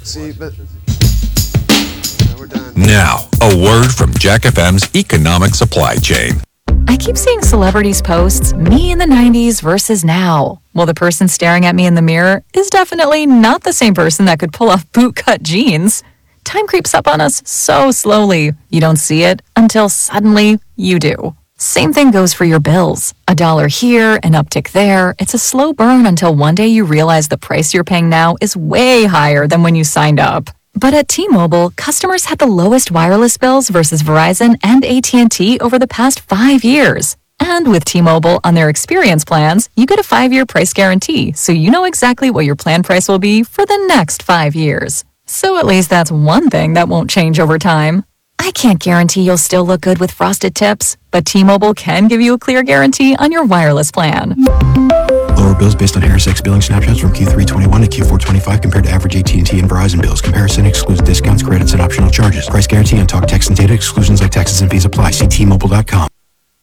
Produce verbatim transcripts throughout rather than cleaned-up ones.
See, but no, we're done. Now, a word from Jack F M's economic supply chain. I keep seeing celebrities posts, me in the nineties versus now. Well, the person staring at me in the mirror is definitely not the same person that could pull off bootcut jeans. Time creeps up on us so slowly. You don't see it until suddenly you do. Same thing goes for your bills. A dollar here, an uptick there. It's a slow burn until one day you realize the price you're paying now is way higher than when you signed up. But at T-Mobile, customers had the lowest wireless bills versus Verizon and A T and T over the past five years. And with T-Mobile on their experience plans, you get a five-year price guarantee, so you know exactly what your plan price will be for the next five years. So at least that's one thing that won't change over time. I can't guarantee you'll still look good with frosted tips, but T-Mobile can give you a clear guarantee on your wireless plan. Lower bills based on Harris X billing snapshots from Q three twenty-one to Q four twenty-five compared to average A T and T and Verizon bills. Comparison excludes discounts, credits, and optional charges. Price guarantee on talk, text, and data exclusions like taxes and fees apply. See T Mobile dot com.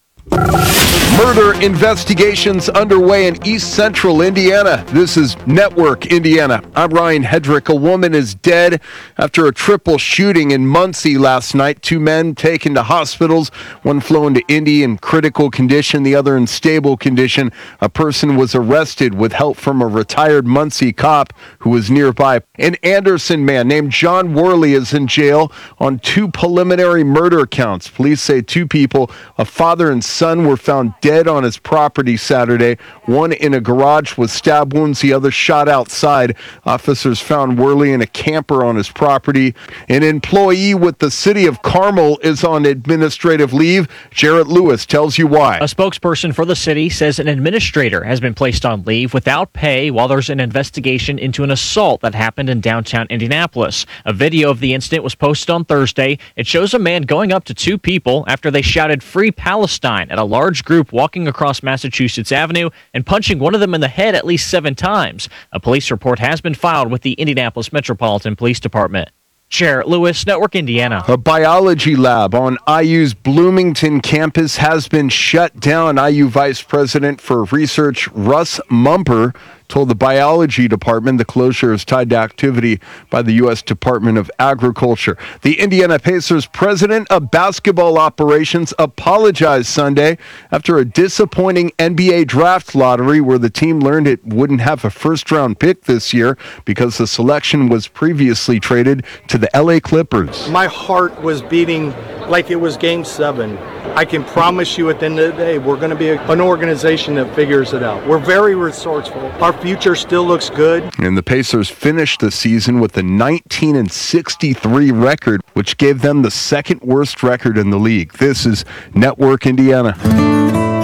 Murder investigations underway in East Central Indiana. This is Network Indiana. I'm Ryan Hedrick. A woman is dead after a triple shooting in Muncie last night. Two men taken to hospitals, one flown to Indy in critical condition, the other in stable condition. A person was arrested with help from a retired Muncie cop who was nearby. An Anderson man named John Worley is in jail on two preliminary murder counts. Police say two people, a father and son, were found dead on his property Saturday. One in a garage with stab wounds, the other shot outside. Officers found Worley in a camper on his property. An employee with the city of Carmel is on administrative leave. Jarrett Lewis tells you why. A spokesperson for the city says an administrator has been placed on leave without pay while there's an investigation into an assault that happened in downtown Indianapolis. A video of the incident was posted on Thursday. It shows a man going up to two people after they shouted "Free Palestine" at a large group walking across Massachusetts Avenue and punching one of them in the head at least seven times. A police report has been filed with the Indianapolis Metropolitan Police Department. Jarrett Lewis, Network Indiana. A biology lab on I U's Bloomington campus has been shut down. I U Vice President for Research Russ Mumper told the biology department the closure is tied to activity by the U S Department of Agriculture. The Indiana Pacers president of basketball operations apologized Sunday after a disappointing N B A draft lottery where the team learned it wouldn't have a first-round pick this year because the selection was previously traded to the L A Clippers. My heart was beating like it was game seven. I can promise you at the end of the day, we're going to be a, an organization that figures it out. We're very resourceful. Our future still looks good. And the Pacers finished the season with a nineteen and sixty-three record, which gave them the second worst record in the league. This is Network Indiana.